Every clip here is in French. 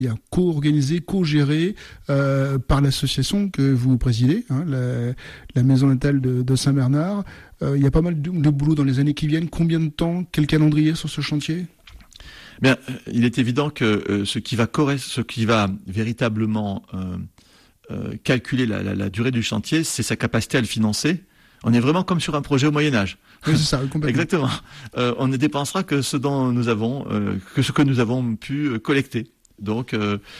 co-organisé, co-géré par l'association que vous présidez, la Maison Natale de Saint-Bernard. Il y a pas mal de boulot dans les années qui viennent. Combien de temps, quel calendrier sur ce chantier ? Bien, il est évident que ce qui va véritablement calculer la durée du chantier, c'est sa capacité à le financer. On est vraiment comme sur un projet au Moyen-Âge. Oui, c'est ça, complètement. Exactement. On ne dépensera que ce que nous avons pu collecter. Donc,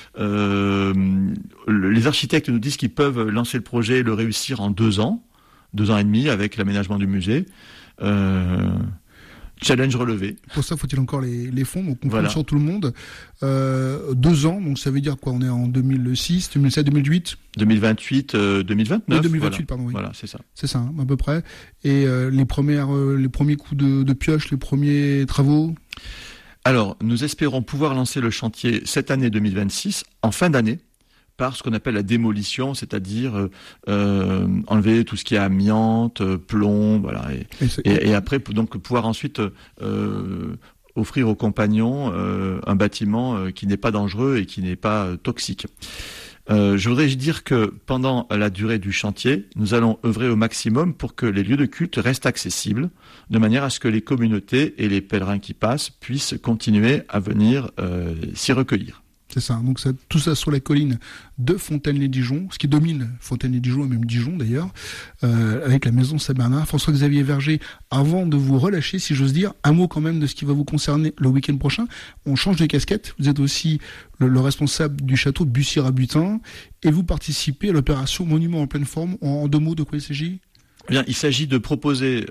les architectes nous disent qu'ils peuvent lancer le projet et le réussir en 2 ans et demi avec l'aménagement du musée. Challenge relevé. Pour ça, faut-il encore les fonds, donc on compte sur tout le monde. 2 ans, donc ça veut dire quoi ? On est en 2006, 2007, 2008 2028, 2029. 2028, voilà. Pardon, oui. Voilà, c'est ça. C'est ça, à peu près. Et les premiers coups de pioche, les premiers travaux ? Alors, nous espérons pouvoir lancer le chantier cette année 2026, en fin d'année, par ce qu'on appelle la démolition, c'est-à-dire enlever tout ce qui est amiante, plomb, voilà, et après donc pouvoir ensuite offrir aux compagnons un bâtiment qui n'est pas dangereux et qui n'est pas toxique. Je voudrais dire que pendant la durée du chantier, nous allons œuvrer au maximum pour que les lieux de culte restent accessibles, de manière à ce que les communautés et les pèlerins qui passent puissent continuer à venir s'y recueillir. C'est ça, donc tout ça sur la colline de Fontaine-les-Dijon, ce qui domine Fontaine-les-Dijon et même Dijon d'ailleurs, avec la maison Saint-Bernard. François-Xavier Verger, avant de vous relâcher, si j'ose dire, un mot quand même de ce qui va vous concerner le week-end prochain. On change de casquette, vous êtes aussi le responsable du château de Bussy-Rabutin et vous participez à l'opération Monument en pleine forme. En 2 mots, de quoi il s'agit ? Bien, il s'agit de proposer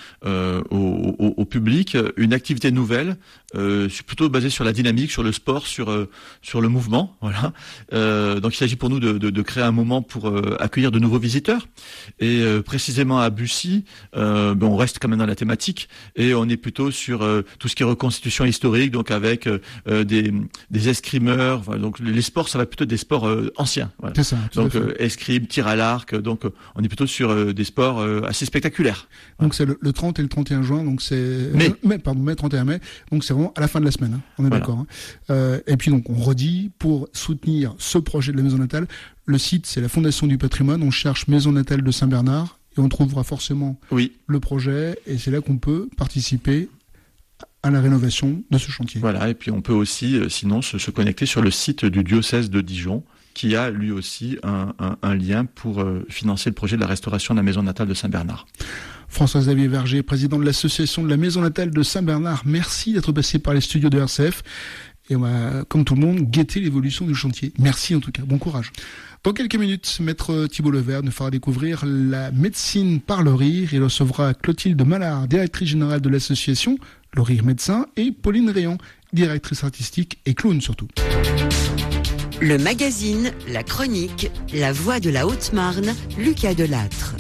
au public une activité nouvelle, plutôt basée sur la dynamique, sur le sport, sur le mouvement. Voilà. Donc il s'agit pour nous de créer un moment pour accueillir de nouveaux visiteurs. Et précisément à Bussy, on reste quand même dans la thématique et on est plutôt sur tout ce qui est reconstitution historique, donc avec des escrimeurs. Voilà, donc les sports, ça va plutôt être des sports anciens. Voilà. C'est ça. Donc escrime, tir à l'arc. Donc on est plutôt sur des sports assez spectaculaire. Donc c'est le 30 et le 31 juin, donc c'est mai 31 mai, donc c'est vraiment à la fin de la semaine, on est d'accord. Et puis donc on redit, pour soutenir ce projet de la Maison Natale, le site c'est la Fondation du Patrimoine, on cherche Maison Natale de Saint-Bernard et on trouvera forcément le projet et c'est là qu'on peut participer à la rénovation de ce chantier. Voilà, et puis on peut aussi sinon se connecter sur le site du diocèse de Dijon, qui a lui aussi un lien pour financer le projet de la restauration de la Maison Natale de Saint-Bernard. François-Xavier Verger, président de l'association de la Maison Natale de Saint-Bernard, merci d'être passé par les studios de RCF. Et on va, comme tout le monde, guetter l'évolution du chantier. Merci en tout cas, bon courage. Dans quelques minutes, Maître Thibault Levert nous fera découvrir la médecine par le rire. Il recevra Clotilde Mallard, directrice générale de l'association Le Rire Médecin, et Pauline Rayon, directrice artistique et clown surtout. Le magazine, la chronique, la voix de la Haute-Marne, Lucas Delattre.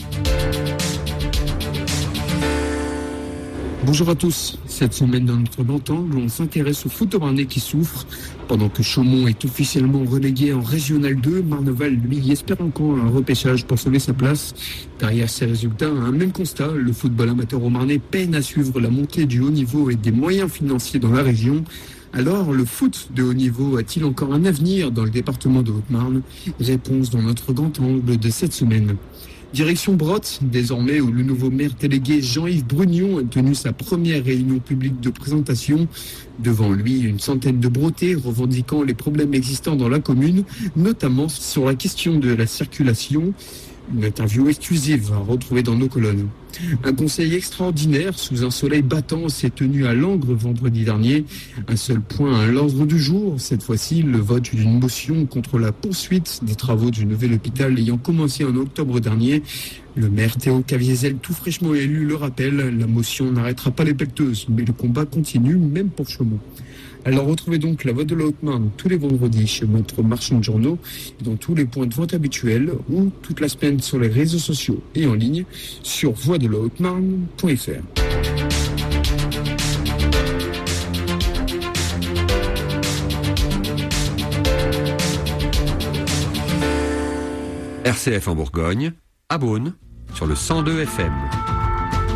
Bonjour à tous. Cette semaine, dans notre grand angle, on s'intéresse au foot marnais qui souffre. Pendant que Chaumont est officiellement relégué en Régional 2, Marneval, lui, espère encore un repêchage pour sauver sa place. Derrière ces résultats, un même constat, le football amateur au Marnais peine à suivre la montée du haut niveau et des moyens financiers dans la région. Alors, le foot de haut niveau a-t-il encore un avenir dans le département de Haute-Marne ? Réponse dans notre grand angle de cette semaine. Direction Brottes, désormais, où le nouveau maire délégué Jean-Yves Brugnon a tenu sa première réunion publique de présentation. Devant lui, une centaine de Brottais revendiquant les problèmes existants dans la commune, notamment sur la question de la circulation. Une interview exclusive à retrouver dans nos colonnes. Un conseil extraordinaire sous un soleil battant s'est tenu à Langres vendredi dernier. Un seul point à l'ordre du jour, cette fois-ci le vote d'une motion contre la poursuite des travaux du nouvel hôpital ayant commencé en octobre dernier. Le maire Théo Caviezel, tout fraîchement élu, le rappelle, la motion n'arrêtera pas les pelleteuses, mais le combat continue même pour Chaumont. Alors retrouvez donc la Voix de la Haute-Marne tous les vendredis chez votre marchand de journaux, dans tous les points de vente habituels ou toute la semaine sur les réseaux sociaux et en ligne sur voixdelahaute-marne.fr. RCF en Bourgogne, à Beaune, sur le 102 FM.